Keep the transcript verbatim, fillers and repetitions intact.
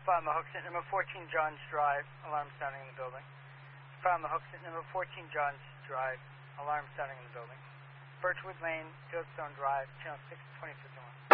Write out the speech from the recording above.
Fatma Hooks at number fourteen Johns Drive, alarm sounding in the building. Fatma Hooks at number fourteen Johns Drive, alarm sounding in the building. Birchwood Lane, Fieldstone Drive, channel six twenty fifty-one.